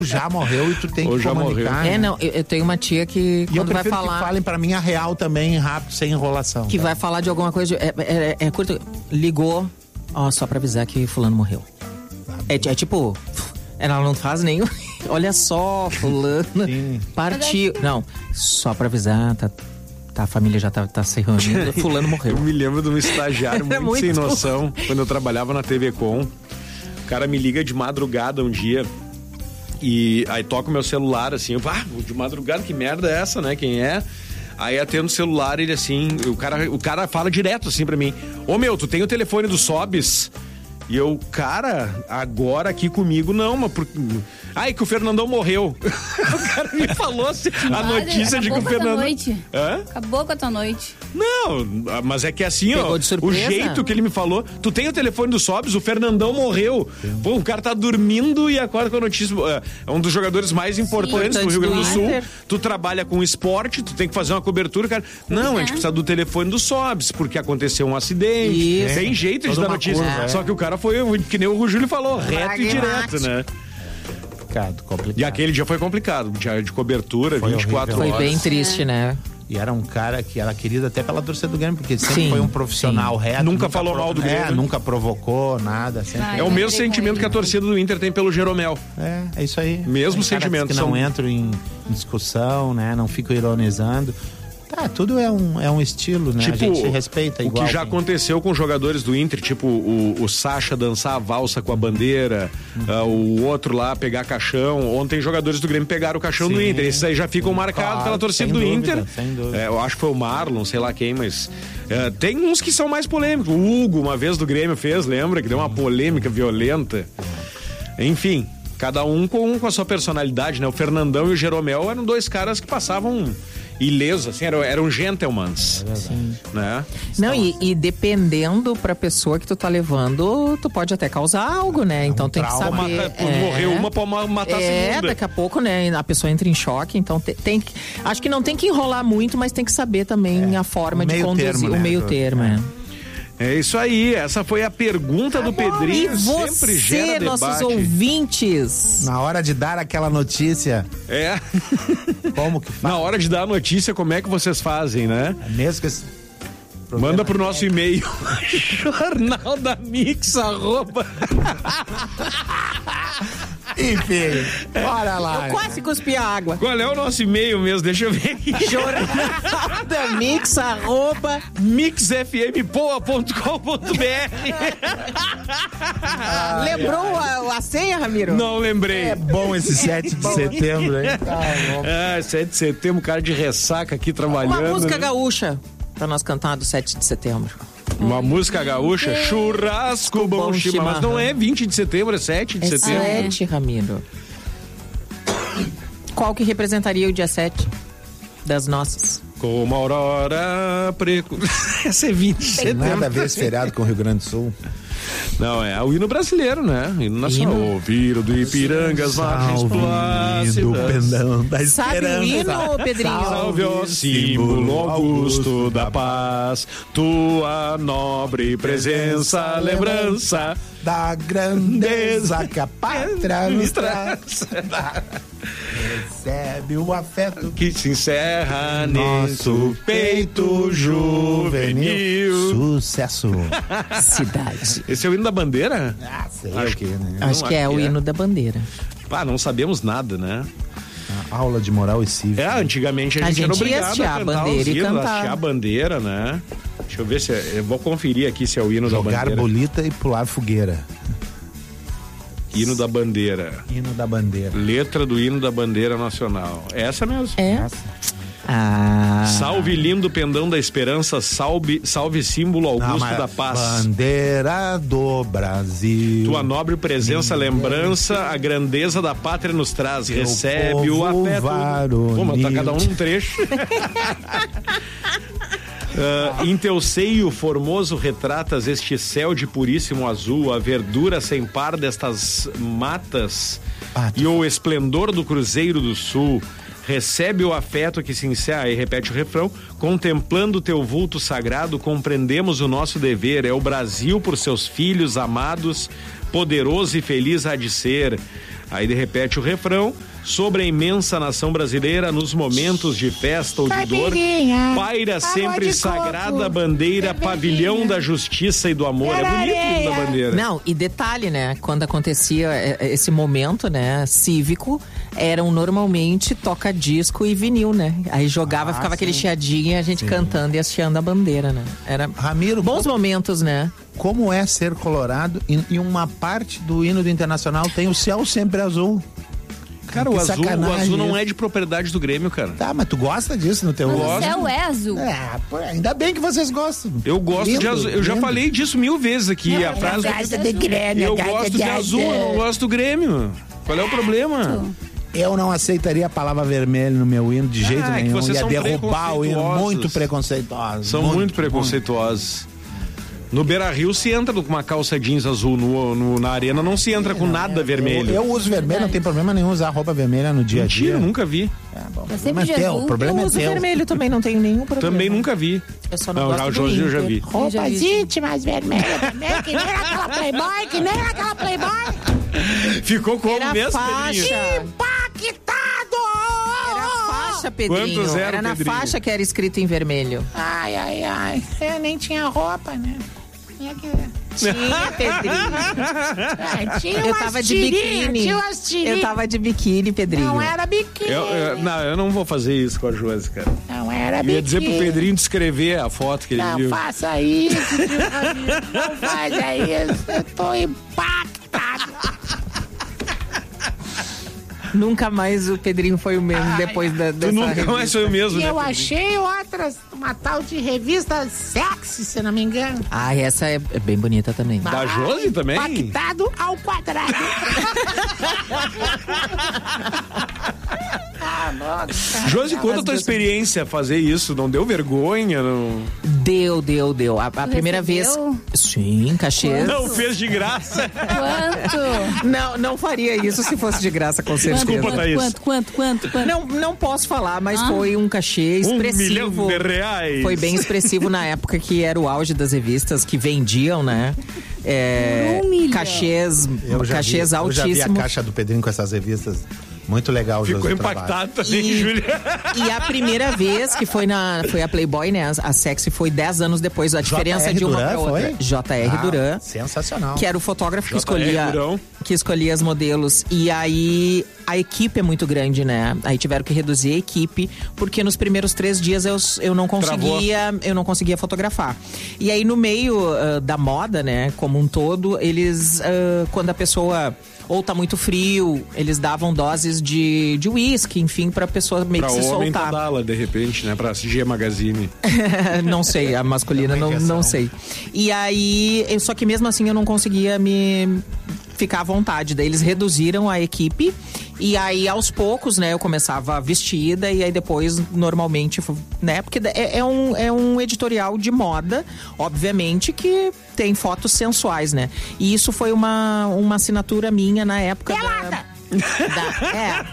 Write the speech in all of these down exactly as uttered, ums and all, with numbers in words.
já morreu e tu tem Ou que já comunicar. morreu. É, não, eu, eu tenho uma tia que E eu quando vai prefiro falar... que falem pra mim a real também, rápido, sem enrolação. Que tá? vai falar de alguma coisa, é, é, é curto, ligou, ó, só pra avisar que fulano morreu. É, é tipo, ela não faz nem... Olha só, fulano partiu. Não, só pra avisar, tá... Tá, a família já tá, tá se reunindo, fulano morreu. Eu me lembro de um estagiário muito, muito sem noção, quando eu trabalhava na T V Com. O cara me liga de madrugada um dia e aí toca o meu celular assim, eu, ah, de madrugada, que merda é essa, né? Quem é? Aí atendo o celular, ele assim, o cara, o cara fala direto assim pra mim: ô meu, tu tem o telefone do Sobis? E eu, cara, agora aqui comigo não, mas por... Ai, que o Fernandão morreu. O cara me falou assim, a notícia de que o Fernandão... Noite. Hã? Acabou com a tua noite. Não, mas é que assim, Pegou ó, de surpresa. o jeito que ele me falou, tu tem o telefone do Sobis, o Fernandão morreu. Pô, o cara tá dormindo e acorda com a notícia. É um dos jogadores mais importantes do Rio Grande do Sul. Inter. Tu trabalha com esporte, tu tem que fazer uma cobertura, cara. Não, a gente precisa do telefone do Sobis, porque aconteceu um acidente. Isso. Tem jeito de Toda dar uma notícia. curva, é. Só que o cara foi, que nem o Júlio falou, reto e direto, né? Complicado, complicado. E aquele dia foi complicado, dia de cobertura, Foi vinte e quatro horrível. Foi horas. bem triste, né? E era um cara que era querido até pela torcida do Grêmio, porque sempre Sim, foi um profissional sim. reto. Nunca falou mal do é, Grêmio. nunca provocou nada. Sempre... Vai. É o Eu mesmo entrei com sentimento ele. que a torcida do Inter tem pelo Jeromel. É, é isso aí. Mesmo Tem caras sentimento, que são- não entram em, em discussão, né? Não ficam ironizando. Tá, tudo é um, é um estilo, né? Tipo, a gente respeita o igual. que já quem- aconteceu com jogadores do Inter, tipo o, o Sacha dançar a valsa com a bandeira, ah, o outro lá pegar caixão. Ontem jogadores do Grêmio pegaram o caixão Sim. do Inter. Esses aí já ficam marcados Claro, pela torcida sem do dúvida, Inter. sem dúvida. É, eu acho que foi o Marlon, sei lá quem, mas é, tem uns que são mais polêmicos. O Hugo, uma vez do Grêmio, fez, lembra? Que deu uma polêmica violenta. Enfim, cada um com, com a sua personalidade, né? O Fernandão e o Jeromel eram dois caras que passavam ilesos, assim, eram, eram gentlemans. Sim. Né? Não, e, e dependendo pra pessoa que tu tá levando, tu pode até causar algo, né? Então tem que trauma. saber. Mata- quando morreu uma, pode ma- matar a É, segunda. daqui a pouco, né? A pessoa entra em choque, então tem, tem que. Acho que não tem que enrolar muito, mas tem que saber também a forma o de meio conduzir termo, né? o meio termo, é. É isso aí, essa foi a pergunta do E Pedrinho. Sempre gera você, nossos debate. ouvintes. Na hora de dar aquela notícia, É. como que faz? Na hora de dar a notícia, como é que vocês fazem, né? Mesmo que esse Manda pro nosso e-mail. Jornal da Mix, arroba. Enfim, bora lá. Eu quase cuspi a água. Qual é o nosso e-mail mesmo? Deixa eu ver aqui. Jornal da Mix, arroba. mix f m poa ponto com ponto b r. Lembrou a, a senha, Ramiro? Não lembrei. É bom esse sete de setembro, hein? Tá bom. Ah, sete de setembro, cara de ressaca aqui trabalhando. Uma música né? gaúcha pra nós cantar do sete de setembro. Uma música gaúcha, churrasco bom, Bom chimarrão. Mas não é vinte de setembro, é sete de É setembro. sete, Ramiro. Qual que representaria o dia sete das nossas? Como a aurora preco... Essa é vinte de setembro. Nada a ver esse feriado com o Rio Grande do Sul. Não, é o hino brasileiro, né? Hino nacional. Hino? Ouviro do Ipiranga as margens do plácidas. pendão da Sabe esperança. o hino, Pedrinho? Salve, ó símbolo augusto da paz, tua nobre presença, lembrança Da grandeza que a pátria nos traz. Recebe o afeto que se encerra nosso nosso peito juvenil. Sucesso. Cidade. Esse é o hino da bandeira? Ah, sei Acho o que, né? Não, Acho que é acho o que é. hino da bandeira. Ah, não sabemos nada, né? A aula de moral e É, cívica. antigamente a A gente, era gente ia obrigado assistir a a cantar bandeira os e hinos, cantar. assistir a bandeira, né? Deixa eu ver se é, eu vou conferir aqui se é o hino Jogar da bandeira. bolita e pular fogueira. Hino da bandeira. Hino da bandeira. Letra do hino da bandeira nacional. Essa mesmo. É? Essa. Ah. Salve lindo pendão da esperança, salve, salve símbolo Não, augusto mas da paz. Bandeira do Brasil. Tua nobre presença, lembrança, a grandeza da pátria nos traz. Recebe o povo afeto. varonil. Pô, mas tá cada um num trecho. Uh, em teu seio formoso retratas este céu de puríssimo azul, a verdura sem par destas matas Ah, e o esplendor do Cruzeiro do Sul. Recebe o afeto que se encerra, aí repete o refrão, contemplando teu vulto sagrado, compreendemos o nosso dever, é o Brasil por seus filhos amados, poderoso e feliz há de ser. Aí ele repete o refrão. Sobre a imensa nação brasileira, nos momentos de festa ou de dor, paira sempre sagrada bandeira, pavilhão da justiça e do amor. É bonito o hino da bandeira. Não, e detalhe, né? Quando acontecia esse momento, né, cívico, eram normalmente toca-disco e vinil, né? Aí jogava, ah, ficava sim. aquele chiadinho, a gente sim. cantando e hasteando a bandeira, né? Era Ramiro, bons como, momentos, né? Como é ser colorado e, e uma parte do hino do Internacional tem o céu sempre azul. Cara, o azul, o azul não é de propriedade do Grêmio, cara. Tá, mas tu gosta disso no teu gosto? gosto? O céu é azul. É, pô, ainda bem que vocês gostam. Eu gosto lindo, de azul. Eu lindo. já falei disso mil vezes aqui. Não, a frase gosta do Grêmio. Eu gosto de azul, eu não gosto do Grêmio. Qual é o problema? Eu não aceitaria a palavra vermelho no meu hino de jeito ah, nenhum. Vocês Ia são derrubar o hino. Muito preconceituosos. São muito, muito preconceituosos. Muito. No Beira-Rio se entra com uma calça jeans azul, no, no, na arena não se entra com não, nada é, vermelho. Eu, eu uso vermelho, não tem problema nenhum usar roupa vermelha no dia a dia. Mentira, nunca vi. É, bom, eu sempre de azul. O problema eu é uso teu. vermelho também, não tenho nenhum problema. Também nunca vi. Eu só não, não gosto já, do eu já vi. Roupas íntimas vermelhas também, que nem aquela Playboy, que nem aquela Playboy. Ficou como Era mesmo, faixa. Pedrinho? Impactado! Era faixa, Pedrinho. Quantos eram, era na Pedrinho? faixa que era escrito em vermelho. Ai, ai, ai. Eu nem tinha roupa, né? Tinha que... Tinha, Pedrinho. Ah, tinha eu tava de biquíni. Tinha umas tirinhas. Eu tava de biquíni, Pedrinho. Não era biquíni. Eu, eu, não, eu não vou fazer isso com a Josi, cara. Não era eu biquíni. Ia dizer pro Pedrinho descrever a foto que ele não viu. Não faça isso, não faça isso. Eu tô impactado. Nunca mais o Pedrinho foi o mesmo ai, depois da, dessa Tu nunca revista. mais foi o mesmo, e né, eu Pedrinho? achei outras, uma tal de revista sexy, se não me engano. Ah, essa é, é bem bonita também. Da Josi também? Impactado ao quadrado. ah, nossa. Josi, conta a tua experiência fazer isso. Não deu vergonha? Não... Deu, deu, deu. A, a primeira recebeu? vez... Sim, cachê. Não fez de graça. Quanto? Não, não faria isso se fosse de graça, com certeza. Desculpa, Thaís. Quanto, quanto, quanto, quanto? Não, não posso falar, mas ah. foi um cachê expressivo. Um milhão de reais. Foi bem expressivo na época que era o auge das revistas que vendiam, né? É, um milhão. Cachês, eu já cachês vi, altíssimos. Eu já vi a caixa do Pedrinho com essas revistas. Muito legal, Ficou Josi, impactado também, e, Júlia. E a primeira vez que foi na foi a Playboy, né? A Sexy foi dez anos depois. A diferença J R de uma Duran, pra outra. Foi? J R ah, Duran. Sensacional. Que era o fotógrafo que J R escolhia, Durão. que escolhia as modelos. E aí a equipe é muito grande, né? Aí tiveram que reduzir a equipe, porque nos primeiros três dias eu, eu não conseguia, eu não conseguia fotografar. E aí no meio uh, da moda, né? Como um todo, eles uh, quando a pessoa ou tá muito frio, eles davam doses de de uísque, enfim, pra pessoa meio pra que se homem soltar. Tadala, de repente, né? Pra G Magazine. Não sei, a masculina não, não sei. E aí, eu, só que mesmo assim eu não conseguia me ficar à vontade. Daí eles reduziram a equipe e aí aos poucos, né, eu começava vestida e aí depois normalmente, né, porque é, é, um, é um editorial de moda, obviamente que tem fotos sensuais, né? E isso foi uma, uma assinatura minha na época da... Da, é.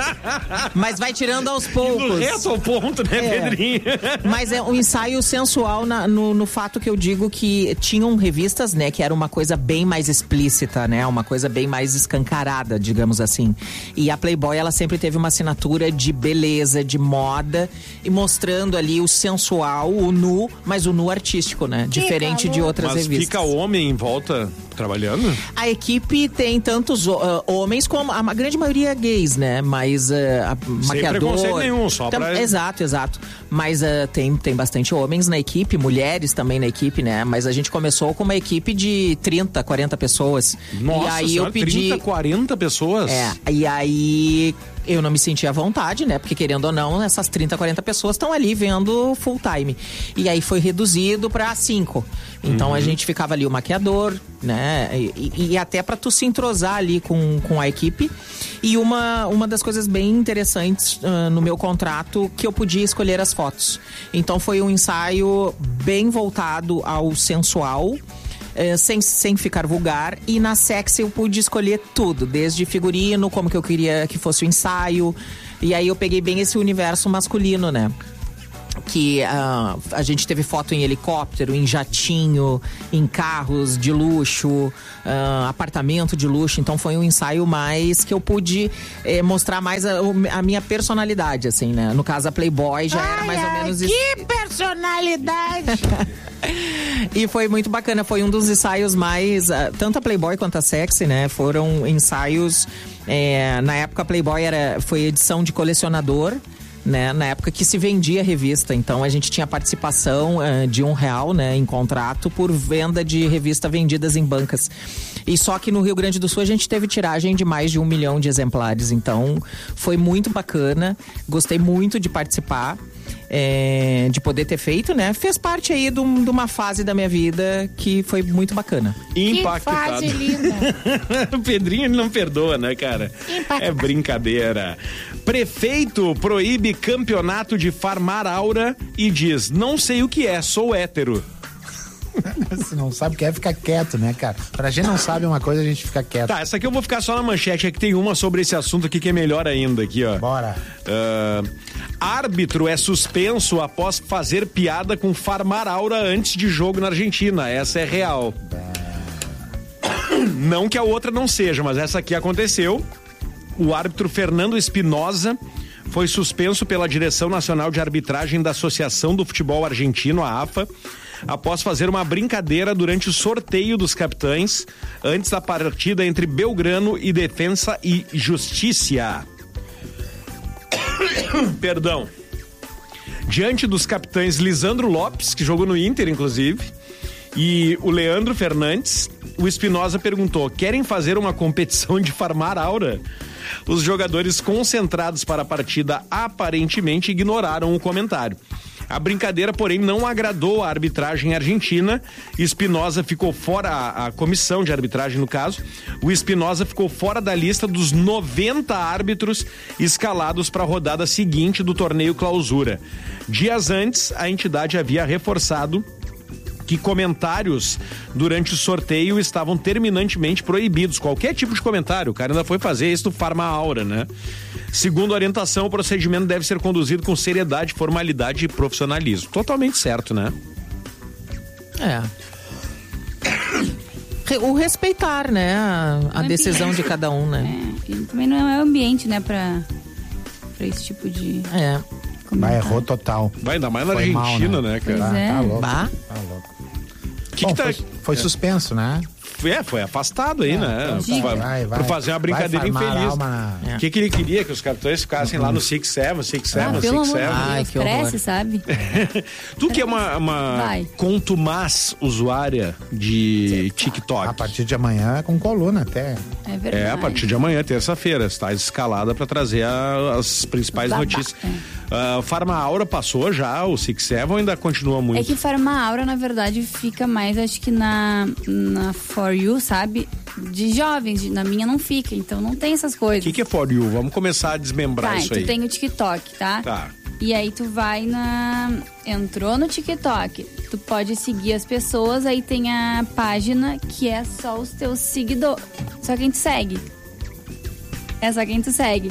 Mas vai tirando aos poucos. Do resto ao ponto, né, é. Pedrinho? Mas é um ensaio sensual na, no, no fato que eu digo que tinham revistas, né, que era uma coisa bem mais explícita, né, uma coisa bem mais escancarada, digamos assim. E a Playboy, ela sempre teve uma assinatura de beleza, de moda, e mostrando ali o sensual, o nu, mas o nu artístico, né, diferente fica, de outras mas revistas. Fica homem em volta trabalhando? A equipe tem tantos uh, homens como a grande maioria gays, né? Mas uh, a sem maquiador... preconceito nenhum, só tam, pra... Exato, exato. Mas uh, tem, tem bastante homens na equipe, mulheres também na equipe, né? Mas a gente começou com uma equipe de trinta, quarenta pessoas. Nossa e aí senhora, eu pedi... trinta, quarenta pessoas? É, e aí... Eu não me sentia à vontade, né? Porque querendo ou não, essas trinta, quarenta pessoas estão ali vendo full time. E aí foi reduzido para cinco. Então uhum. a gente ficava ali o maquiador, né? E, e até para tu se entrosar ali com, com a equipe. E uma, uma das coisas bem interessantes uh, no meu contrato, que eu podia escolher as fotos. Então foi um ensaio bem voltado ao sensual. Uh, sem, sem ficar vulgar, e na Sexy eu pude escolher tudo, desde figurino, como que eu queria que fosse o ensaio, e aí eu peguei bem esse universo masculino, né? que uh, a gente teve foto em helicóptero, em jatinho, em carros de luxo, uh, apartamento de luxo. Então foi um ensaio mais que eu pude eh, mostrar mais a, a minha personalidade, assim, né? No caso, a Playboy já ai, era mais ai, ou menos que isso. personalidade! E foi muito bacana, foi um dos ensaios mais, uh, tanto a Playboy quanto a Sexy, né, foram ensaios, é, na época a Playboy era, foi edição de colecionador, né, na época que se vendia a revista, então a gente tinha participação uh, de um real, né, em contrato por venda de revista vendidas em bancas. E só que no Rio Grande do Sul a gente teve tiragem de mais de um milhão de exemplares, então foi muito bacana, gostei muito de participar. É, de poder ter feito, né? Fez parte aí de, um, de uma fase da minha vida que foi muito bacana. Impactado. Que fase linda. O Pedrinho, ele não perdoa, né, cara? Impactado. É brincadeira. Prefeito proíbe campeonato de farmar aura e diz, não sei o que é, sou hétero. Se não sabe o que é, fica quieto, né, cara? Pra gente não sabe uma coisa, a gente fica quieto. Tá, essa aqui eu vou ficar só na manchete, é que tem uma sobre esse assunto aqui que é melhor ainda, aqui, ó. Bora. Uh, árbitro é suspenso após fazer piada com farmar aura antes de jogo na Argentina. Essa é real. Não que a outra não seja, mas essa aqui aconteceu. O árbitro Fernando Espinosa foi suspenso pela Direção Nacional de Arbitragem da Associação do Futebol Argentino, a AFA, após fazer uma brincadeira durante o sorteio dos capitães antes da partida entre Belgrano e Defensa e Justiça. Perdão. Diante dos capitães Lisandro Lopes, que jogou no Inter, inclusive, e o Leandro Fernandes, o Espinosa perguntou, querem fazer uma competição de farmar aura? Os jogadores concentrados para a partida aparentemente ignoraram o comentário. A brincadeira, porém, não agradou a arbitragem argentina. Espinosa ficou fora, a, a comissão de arbitragem, no caso. O Espinosa ficou fora da lista dos noventa árbitros escalados para a rodada seguinte do torneio Clausura. Dias antes, a entidade havia reforçado que comentários durante o sorteio estavam terminantemente proibidos. Qualquer tipo de comentário. O cara ainda foi fazer isso do Farma Aura, né? Segundo a orientação, o procedimento deve ser conduzido com seriedade, formalidade e profissionalismo. Totalmente certo, né? É. O respeitar, né? A, a decisão de cada um, né? É, e também não é o ambiente, né? Pra, pra esse tipo de... É. Mas errou total. Vai ainda mais na Foi Argentina, mal, né? né, cara? Pois é. Tá louco. Bah. Tá louco. Que Bom, que tá... foi, foi suspenso, né? É, foi afastado aí, É, né? então Pra, vai, vai, pra fazer uma brincadeira vai farmar infeliz. a alma na- O que, que ele queria? Que os capitães ficassem lá no Six Seven, Six Seven, Ah, pelo Six amor de Seven. Ai, Deus, que horror. cresce, sabe? Tu que é uma, uma Vai. contumaz usuária de A TikTok. partir de amanhã com coluna até. É verdade. É, a partir de amanhã, terça-feira, está escalada para trazer a- as principais Babá, notícias. é. Uh, Farma Aura passou já, o Six Seven ou ainda continua muito? É que Farma Aura, na verdade, fica mais, acho que na, na For You, sabe? De jovens, de- na minha não fica, então não tem essas O coisas. que, que é For You? Vamos começar a desmembrar Tá, isso tu aí. tem o TikTok, tá? Tá. E aí tu vai na... Entrou no TikTok, tu pode seguir as pessoas, aí tem a página que é só os teus seguidores. Só quem tu segue. É só quem tu segue.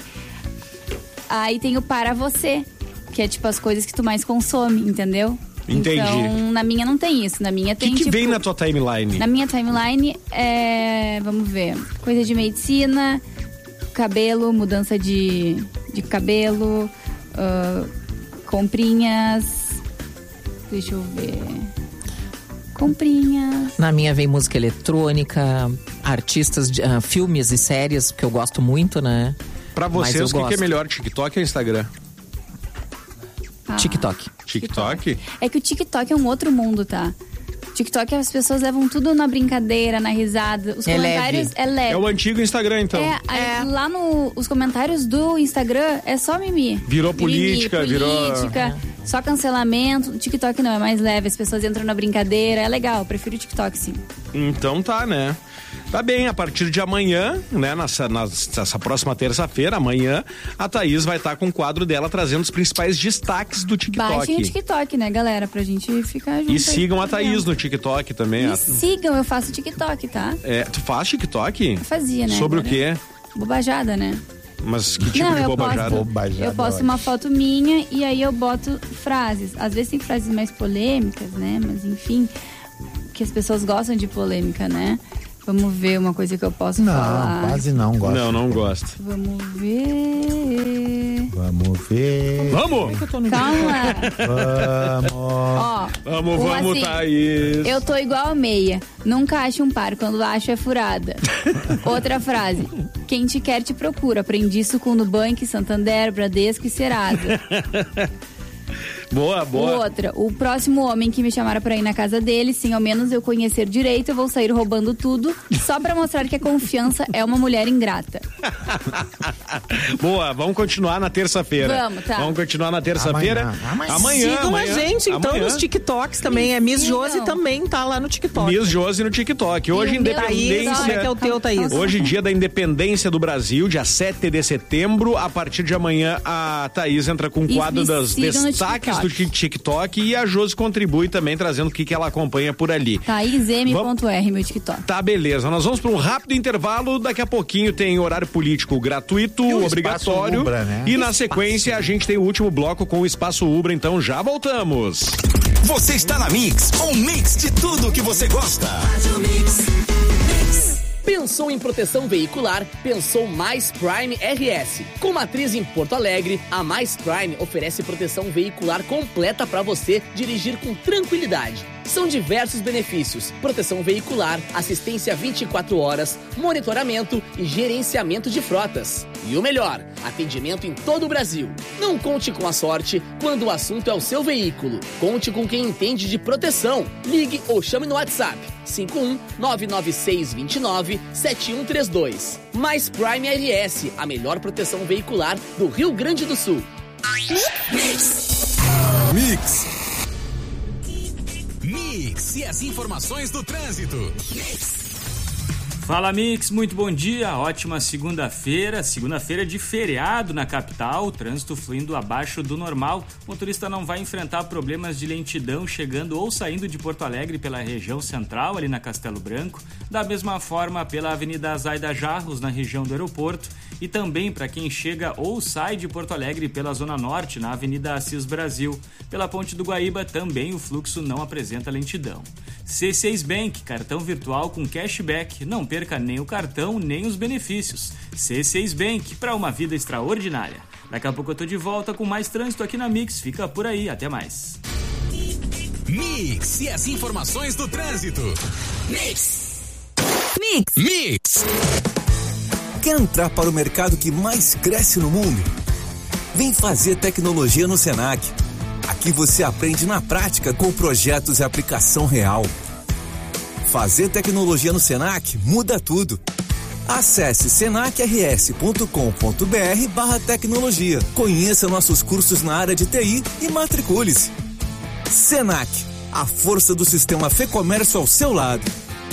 Aí tem o para você, que é tipo as coisas que tu mais consome, entendeu? Entendi. Então, na minha não tem isso. Na minha O que, tem, que tipo... vem na tua timeline? Na minha timeline é... Vamos ver. Coisa de medicina, cabelo, mudança de, de cabelo, ah, comprinhas... Deixa eu ver... Comprinhas... Na minha vem música eletrônica, artistas, de, ah, filmes e séries, que eu gosto muito, né? Pra Mas vocês, eu o que, que é gosto. melhor, TikTok ou Instagram? Ah, TikTok. TikTok? É que o TikTok é um outro mundo, tá? TikTok as pessoas levam tudo na brincadeira, na risada. Os É comentários leve. é leve. É o antigo Instagram, então. É, aí lá no os comentários do Instagram é só mimi. Virou Mimimi, política, virou- política, só cancelamento. O TikTok não, é mais leve, as pessoas entram na brincadeira, é legal, eu prefiro o TikTok, sim. Então tá, né? Tá bem, a partir de amanhã, né, nessa, nessa próxima terça-feira, amanhã, a Thaís vai estar com o quadro dela trazendo os principais destaques do TikTok. Baixem o TikTok, né, galera, pra gente ficar junto. E aí. sigam a Thaís no TikTok também. E A- sigam, eu faço TikTok, tá? É, tu faz TikTok? Eu fazia, né? Sobre agora. o quê? Bobajada, né? Mas que tipo Não, de eu bobajada? posto, Bobajada, eu posto uma foto minha e aí eu boto frases. Às vezes tem frases mais polêmicas, né? Mas enfim, que as pessoas gostam de polêmica, né? Vamos ver uma coisa que eu posso Não, falar. quase não gosto. Não, não gosto. Vamos ver. Vamos ver. Vamos! Calma. Vamos. Ó, Vamos, um vamos, assim, Thaís. eu tô igual a meia. Nunca acho um par, quando acho é furada. Outra frase. Quem te quer te procura. Aprendi isso com Nubank, Santander, Bradesco e Serasa. Boa, boa. Outra, o próximo homem que me chamar pra ir na casa dele, sem ao menos eu conhecer direito, eu vou sair roubando tudo, só pra mostrar que a confiança é uma mulher ingrata. Boa, vamos continuar na terça-feira. Vamos, tá. Vamos continuar na terça-feira. Amanhã. Amanhã, Sigam amanhã, a gente, então, amanhã. nos TikToks também. É Miss sigam. Josi também tá lá no TikTok. Miss Josi no TikTok. Hoje, E o meu Thaís, independência. como é que é o teu, Thaís? Hoje, dia da independência do Brasil, dia sete de setembro. A partir de amanhã, a Thaís entra com o E quadro me dos sigam no destaques do TikTok. TikTok e a Josi contribui também, trazendo o que, que ela acompanha por ali. Thaís M ponto R, meu TikTok. Tá, beleza. Nós vamos para um rápido intervalo. Daqui a pouquinho tem horário político gratuito, E o obrigatório. Espaço Ubra, né? E na sequência, a gente tem o último bloco com o Espaço Ubra. Então já voltamos. Você está na Mix, um mix de tudo que você gosta. Pensou em proteção veicular? Pensou Mais Prime R S. Com matriz em Porto Alegre, a Mais Prime oferece proteção veicular completa para você dirigir com tranquilidade. São diversos benefícios: proteção veicular, assistência vinte e quatro horas, monitoramento e gerenciamento de frotas. E o melhor, atendimento em todo o Brasil. Não conte com a sorte quando o assunto é o seu veículo. Conte com quem entende de proteção. Ligue ou chame no WhatsApp cinco um nove nove seis dois nove sete um três dois. Mais Prime R S, a melhor proteção veicular do Rio Grande do Sul. Mix. Mix e as informações do trânsito. Mix. Fala Mix, muito bom dia, ótima segunda-feira, segunda-feira de feriado na capital, trânsito fluindo abaixo do normal, o motorista não vai enfrentar problemas de lentidão chegando ou saindo de Porto Alegre pela região central, ali na Castelo Branco, da mesma forma pela Avenida Zaida Jarros, na região do aeroporto, e também para quem chega ou sai de Porto Alegre pela Zona Norte, na Avenida Assis Brasil. Pela Ponte do Guaíba também o fluxo não apresenta lentidão. C seis Bank, cartão virtual com cashback, não perca nem o cartão nem os benefícios. C seis Bank, para uma vida extraordinária. Daqui a pouco eu tô de volta com mais trânsito aqui na Mix, fica por aí, até mais. Mix e as informações do trânsito. Mix. Mix. Mix. Quer entrar para o mercado que mais cresce no mundo? Vem fazer tecnologia no Senac. Aqui você aprende na prática com projetos e aplicação real. Fazer tecnologia no Senac muda tudo. Acesse senacrs.com.br barra tecnologia. Conheça nossos cursos na área de T I e matricule-se. Senac, a força do sistema Fê Comércio ao seu lado.